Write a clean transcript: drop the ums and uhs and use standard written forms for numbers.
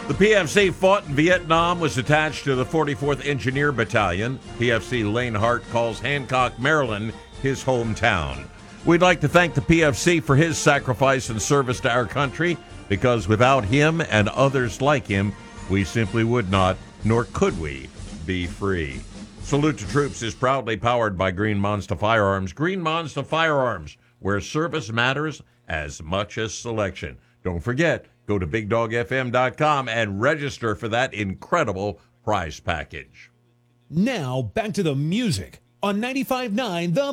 The PFC fought in Vietnam, was attached to the 44th Engineer Battalion. PFC Lane Hart calls Hancock, Maryland, his hometown. We'd like to thank the PFC for his sacrifice and service to our country, because without him and others like him, we simply would not, nor could we, be free. Salute to Troops is proudly powered by Green Monster Firearms. Green Monster Firearms, where service matters as much as selection. Don't forget, go to BigDogFM.com and register for that incredible prize package. Now, back to the music on 95.9 The